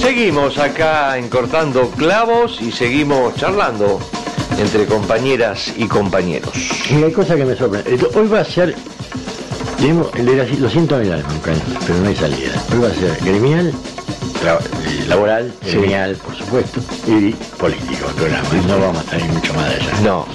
Seguimos acá en Cortando Clavos y seguimos charlando entre compañeras y compañeros. Y hay cosas que me sorprenden. Hoy va a ser, lo siento en el alma, pero no hay salida. Hoy va a ser gremial, laboral, gremial, por supuesto, y político el programa. No vamos a ir mucho más allá. No.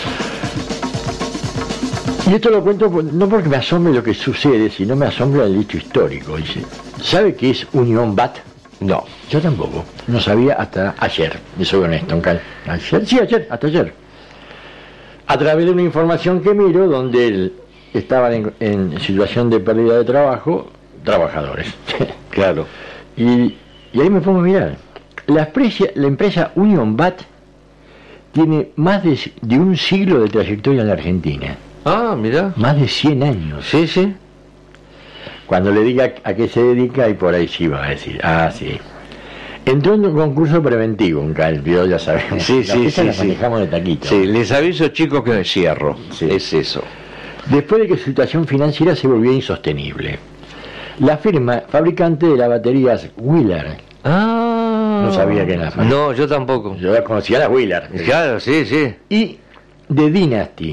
Y esto lo cuento no porque me asombre lo que sucede, sino me asombra el hecho histórico. Dice, ¿sabe qué es Unión BAT? No. Yo tampoco. No sabía hasta ayer. Y soy honesto, ¿Ayer? Sí, hasta ayer. A través de una información que miro donde estaban en situación de pérdida de trabajo, trabajadores. Claro. Y ahí me pongo a mirar. La empresa Unión BAT tiene más de un siglo de trayectoria en la Argentina. Ah, mira. Más de 100 años. Sí, sí. Cuando le diga a qué se dedica, y por ahí sí va a decir, sí. Entró en un concurso preventivo, un calpio, ya sabemos. Sí, la manejamos de taquito. Sí, les aviso, chicos, que me cierro. Sí. Es eso. Después de que su situación financiera se volvió insostenible. La firma fabricante de las baterías Wheeler. Ah. No sabía que era. No, yo tampoco. Yo conocía las Wheeler. Claro, sí, sí. Y de Dynasty.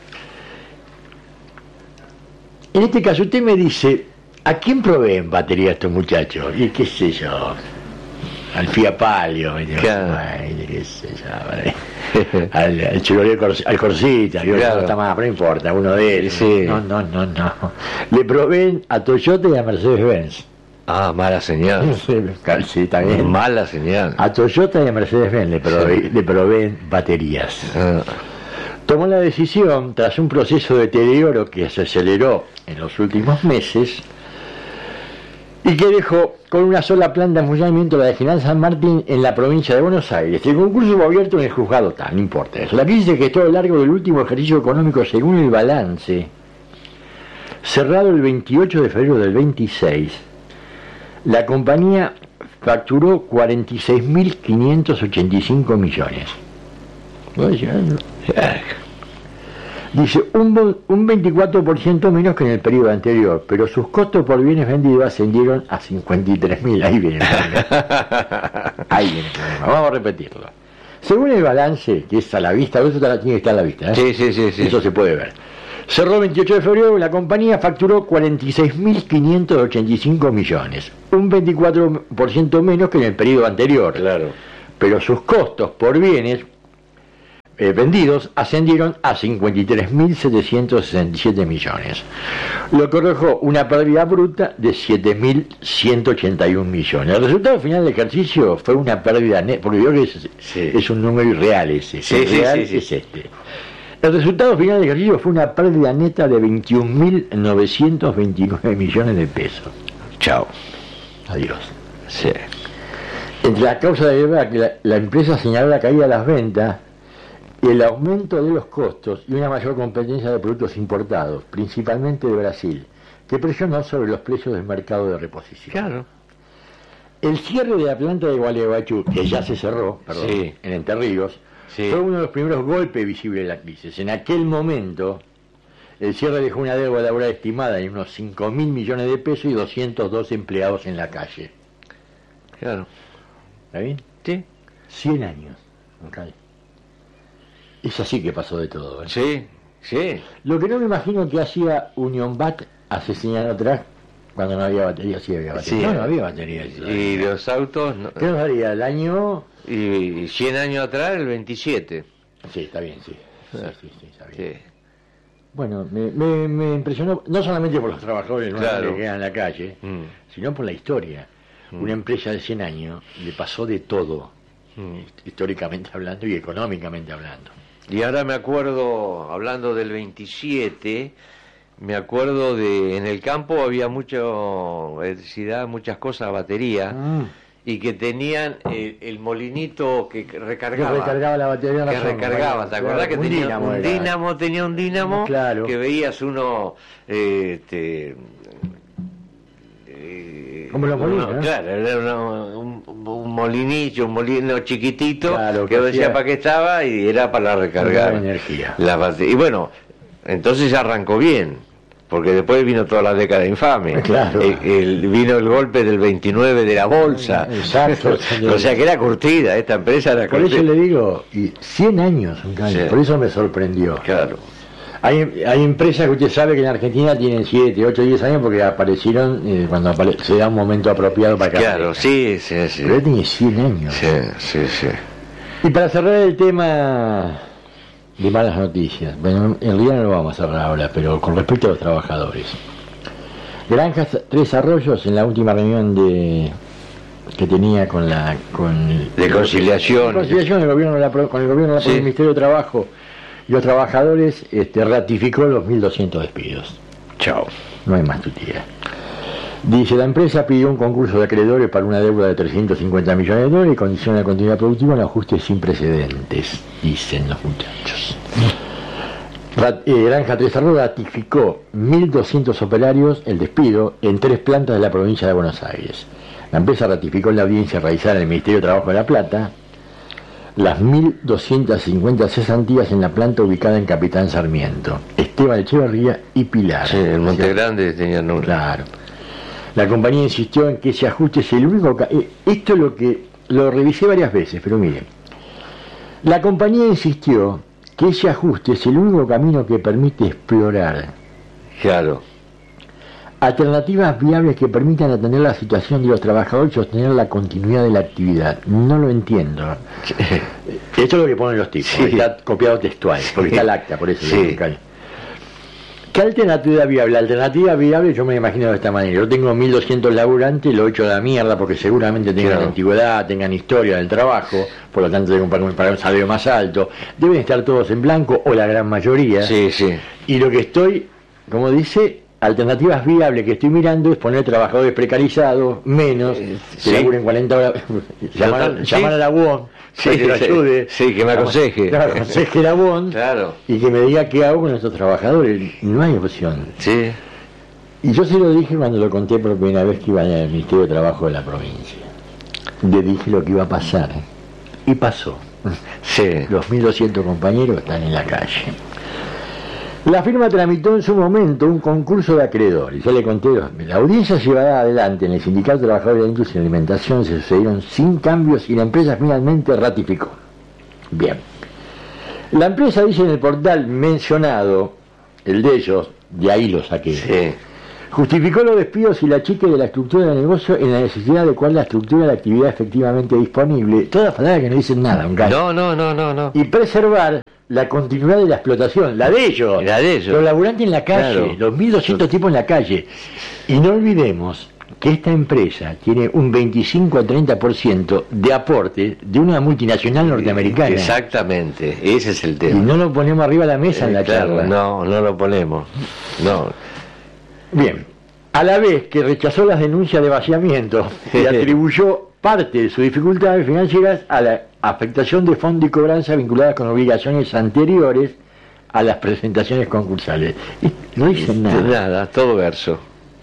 En este caso usted me dice, ¿a quién proveen baterías estos muchachos? Y qué sé yo, al Fiat Palio, claro. Qué sé yo, al Chevrolet, al Corsita, claro. No está más, pero no importa, uno de ellos. Sí. No. Le proveen a Toyota y a Mercedes-Benz. Ah, mala señal. Sí, está bien. Mala señal. A Toyota y a Mercedes-Benz le proveen baterías. Tomó la decisión, tras un proceso de deterioro que se aceleró en los últimos meses y que dejó con una sola planta en funcionamiento la de General San Martín en la provincia de Buenos Aires. El concurso fue abierto en el juzgado tal, no importa eso. La crisis se gestó a lo largo del último ejercicio económico según el balance, cerrado el 28 de febrero del 26. La compañía facturó 46.585 millones. Dice un 24% menos que en el periodo anterior, pero sus costos por bienes vendidos ascendieron a 53.000. Ahí viene el problema. Vamos a repetirlo. Según el balance, que es a la vista, eso tiene que estar a la vista, Sí. Eso se puede ver. Cerró el 28 de febrero, la compañía facturó 46.585 millones, un 24% menos que en el periodo anterior. Claro. Pero sus costos por bienes vendidos ascendieron a 53.767 millones, lo que arrojó una pérdida bruta de 7.181 millones. El resultado final del ejercicio fue una pérdida neta, porque yo creo que es un número irreal ese. Sí. Es este. El resultado final del ejercicio fue una pérdida neta de 21.929 millones de pesos. Chao. Adiós. Sí. Entre las causas de guerra que la empresa señaló la caída de las ventas, el aumento de los costos y una mayor competencia de productos importados, principalmente de Brasil, que presionó sobre los precios del mercado de reposición. Claro. El cierre de la planta de Gualeguaychú, que ya se cerró, en Entre Ríos, fue uno de los primeros golpes visibles de la crisis. En aquel momento, el cierre dejó una deuda laboral estimada en unos 5.000 millones de pesos y 202 empleados en la calle. Claro. ¿Está bien? Sí. 100 años. Okay. Es así que pasó de todo. Sí. Lo que no me imagino que hacía Unión BAT hace 100 años atrás, cuando no había batería. Sí había batería. No había batería. Y los autos... No. ¿Qué nos daría? ¿El año...? Y 100 años atrás, el 27. Sí, está bien, sí, está bien. Sí. Bueno, me impresionó, no solamente por los trabajadores que quedan en la calle, sino por la historia. Una empresa de 100 años le pasó de todo, históricamente hablando y económicamente hablando. Y ahora me acuerdo, hablando del 27, me acuerdo en el campo había mucha electricidad, muchas cosas, batería, y que tenían el molinito que recargaba. Que recargaba la batería. Que recargaba, ¿te acordás que tenía un dínamo? Claro. Que veías uno... como los molinos, ¿no? Claro, era un molinillo, un molino chiquitito, claro, que decía para qué estaba y era para recargar energía. Y bueno, entonces arrancó bien. porque después vino toda la década infame. Claro. Vino el golpe del 29 de la bolsa. Exacto. O sea que era curtida, esta empresa era curtida. Por eso le digo, y 100 años, Sí. por eso me sorprendió. Claro. Hay empresas que usted sabe que en Argentina tienen 7, 8, 10 años porque aparecieron cuando se da un momento apropiado para que Claro, aparezcan. sí. Pero él tiene 100 años. Sí. Y para cerrar el tema de malas noticias, bueno, en realidad no lo vamos a hablar ahora, pero con respecto a los trabajadores. Granjas Tres Arroyos, en la última reunión que tenía de conciliación. Conciliación del gobierno con el gobierno del Ministerio de Trabajo y los trabajadores, ratificó los 1.200 despidos. Chao. No hay más tutía. Dice, la empresa pidió un concurso de acreedores para una deuda de 350 millones de dólares y condiciona la continuidad productiva en ajustes sin precedentes, dicen los muchachos. Granja Tres Arroyos ratificó 1.200 operarios el despido en 3 plantas de la provincia de Buenos Aires. La empresa ratificó en la audiencia realizada en el Ministerio de Trabajo de La Plata las 1.250 cesantías en la planta ubicada en Capitán Sarmiento, Esteban Echeverría y Pilar. Sí, en Monte Grande tenían un... Claro. La compañía insistió en que ese ajuste es el único... Esto es lo revisé varias veces, pero miren. La compañía insistió que ese ajuste es el único camino que permite explorar Claro. alternativas viables que permitan atender la situación de los trabajadores y sostener la continuidad de la actividad. No lo entiendo. Esto es lo que ponen los tipos, Sí. está copiado textual, porque está el acta, por eso. Sí. ¿Qué alternativa viable? La alternativa viable yo me imagino de esta manera. Yo tengo 1.200 laburantes, lo echo de la mierda porque seguramente tengan Claro. antigüedad, tengan historia del trabajo, por lo tanto tengo que pagar un salario más alto. Deben estar todos en blanco, o la gran mayoría. Sí. Y lo que estoy, como dice, alternativas viables que estoy mirando es poner trabajadores precarizados, menos, que sí. laburen 40 horas, llamar a la UON, Sí, para que lo sí. ayude, Sí, que me aconseje. Claro, aconseje la UON, Claro. y que me diga qué hago con estos trabajadores. No hay opción. Sí. Y yo se lo dije cuando lo conté por primera vez que iba al Ministerio de Trabajo de la provincia. Le dije lo que iba a pasar. Y pasó. Sí. Los 1.200 compañeros están en la calle. La firma tramitó en su momento un concurso de acreedores. Ya le conté, la audiencia llevada adelante en el Sindicato de Trabajadores de la Industria y Alimentación se sucedieron sin cambios y la empresa finalmente ratificó. Bien. La empresa dice en el portal mencionado, el de ellos, de ahí lo saqué, Sí. justificó los despidos y la chique de la estructura del negocio en la necesidad de adecuar la estructura de la actividad efectivamente disponible. Todas palabras que no dicen nada, un gallo. No. Y preservar la continuidad de la explotación, la de ellos. La de ellos. Los laburantes en la calle, Claro. los 1.200 tipos en la calle. Y no olvidemos que esta empresa tiene un 25 a 30% de aporte de una multinacional norteamericana. Exactamente, ese es el Y tema. no lo ponemos arriba de la mesa en la Claro, charla. no lo ponemos. No. Bien, a la vez que rechazó las denuncias de vaciamiento y atribuyó parte de sus dificultades financieras a la afectación de fondo y cobranza vinculadas con obligaciones anteriores a las presentaciones concursales. Y no dicen nada. Nada, todo verso.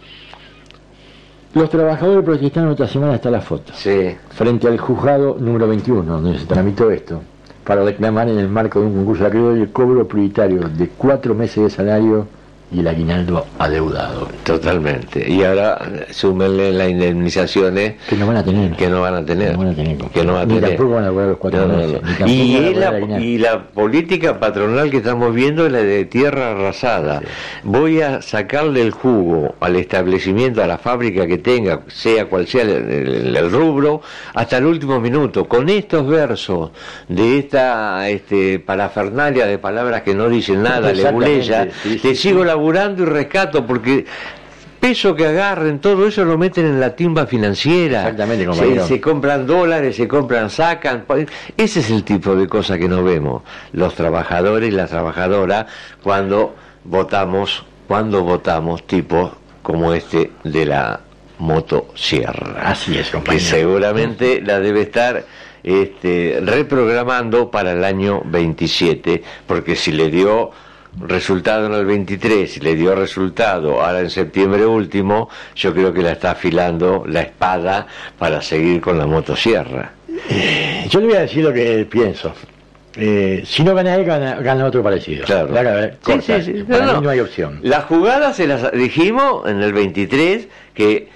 Los trabajadores protestaron esta semana, hasta la foto, Sí. frente al juzgado número 21, donde se tramitó esto, para reclamar en el marco de un concurso de acreedores el cobro prioritario de 4 meses de salario y el aguinaldo adeudado. Totalmente. Y ahora súmenle las indemnizaciones Que no van a tener. que no van a tener. No van a tener. Que no van a Ni tener. tampoco van a cobrar los 4 No. meses. Ni tampoco Y, van a es cobrar el la, aguinaldo. y la política patronal que estamos viendo es la de tierra arrasada. Sí. Voy a sacarle el jugo al establecimiento, a la fábrica que tenga, sea cual sea el rubro, hasta el último minuto. Con estos versos de esta parafernalia de palabras que no dicen nada, Exactamente, leguleya, sí, te sí, sigo sí. laburando y rescato porque peso que agarren, todo eso lo meten en la timba financiera. Exactamente, compañero. Se compran dólares, se compran, sacan. Ese es el tipo de cosas que no vemos los trabajadores y las trabajadoras cuando votamos tipos como este de la motosierra. Así es, Que compañero. seguramente la debe estar reprogramando para el año 27, porque si le dio resultado en el 23, si le dio resultado ahora en septiembre último, yo creo que la está afilando la espada para seguir con la motosierra. Yo le voy a decir lo que pienso. si no gana él, gana otro parecido. Claro. Corta. Sí. Para mí no hay opción. Las jugadas se las dijimos en el 23, que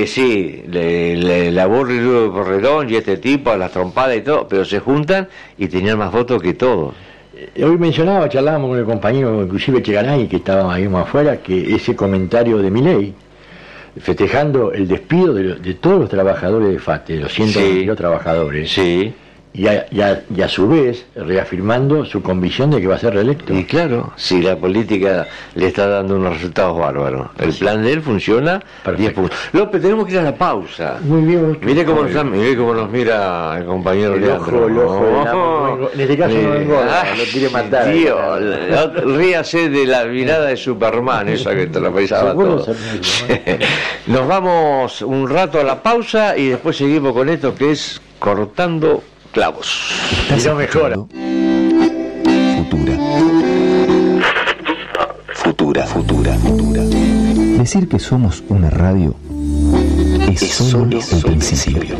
la Burri Ludo Corredón y este tipo, a las trompadas y todo, pero se juntan y tenían más votos que todos. Hoy charlábamos con el compañero, inclusive Chegaray, que estaba ahí más afuera, que ese comentario de Milei, festejando el despido de todos los trabajadores de FATE, de los 122 trabajadores, sí. Y a su vez reafirmando su convicción de que va a ser reelecto. Y claro, si la política le está dando unos resultados bárbaros, el plan de él funciona. 10 puntos. López, tenemos que ir a la pausa. Muy bien. Mire cómo nos mira el compañero Leandro. En este caso no vengo, lo quiere matar. Tío, ríase de la mirada de Superman, esa que te la pensaba todo. Nos vamos un rato a la pausa y después seguimos con esto que es Cortando Clavos. Y no mejora. Futura. Decir que somos una radio es solo el principio.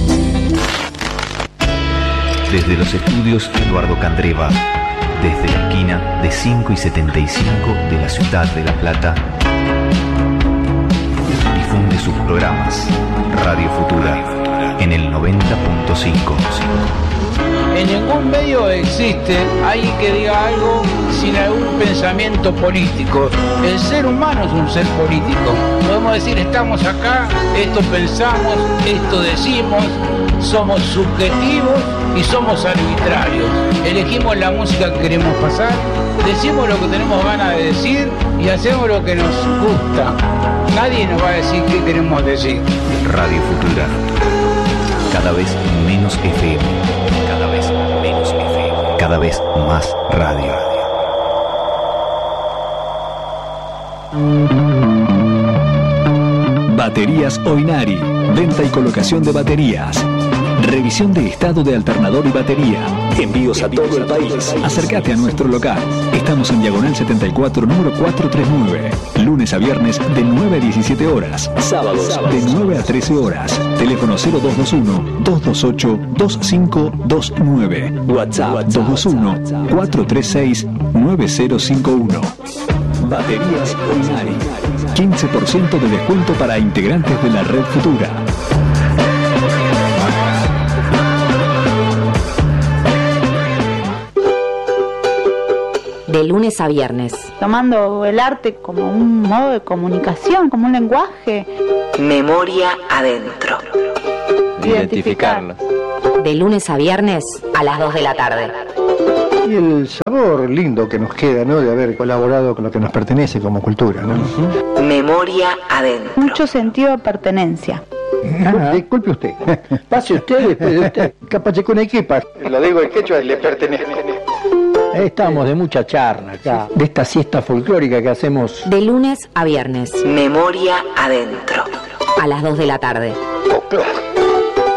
Desde los estudios Eduardo Candreva, desde la esquina de 5 y 75 de la ciudad de La Plata, difunde sus programas Radio Futura en el 90.5. En ningún medio existe alguien que diga algo sin algún pensamiento político. El ser humano es un ser político. Podemos decir, estamos acá, esto pensamos, esto decimos, somos subjetivos y somos arbitrarios. Elegimos la música que queremos pasar, decimos lo que tenemos ganas de decir y hacemos lo que nos gusta. Nadie nos va a decir qué queremos decir. Radio Futura. Cada vez menos FM. Cada vez más radio. Baterías Oinari. Venta y colocación de baterías. Revisión de estado de alternador y batería. Envíos a todo el país. Acércate a nuestro local. Estamos en Diagonal 74, número 439. Lunes a viernes de 9 a 17 horas. Sábados de 9 a 13 horas. Teléfono 0221-228-2529. WhatsApp 221-436-9051. Baterías Oinari. 15% de descuento para integrantes de la Red Futura. De lunes a viernes. Tomando el arte como un modo de comunicación, como un lenguaje. Memoria adentro. Identificarla. De lunes a viernes a las 2 de la tarde. Y el sabor lindo que nos queda, ¿no? De haber colaborado con lo que nos pertenece como cultura, ¿no? Memoria adentro. Mucho sentido de pertenencia. Disculpe usted. Pase usted después de usted. Capaz con equipa. Lo digo en quechua, le pertenece. Estamos de mucha charla acá, de esta siesta folclórica que hacemos. De lunes a viernes. Memoria adentro. A las 2 de la tarde.